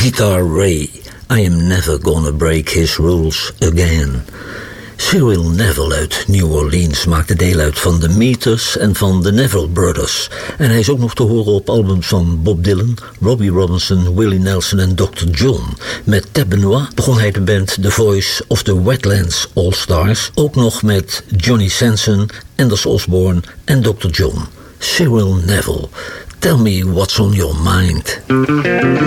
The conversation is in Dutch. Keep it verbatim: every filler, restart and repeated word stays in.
Guitar Ray, I am never gonna break his rules again. Cyril Neville uit New Orleans maakte deel uit van de Meters en van de Neville Brothers. En hij is ook nog te horen op albums van Bob Dylan, Robbie Robinson, Willie Nelson en doctor John. Met Tab Benoit begon hij de band The Voice of the Wetlands All-Stars. Ook nog met Johnny Sanson, Anders Osborne en doctor John. Cyril Neville, tell me what's on your mind.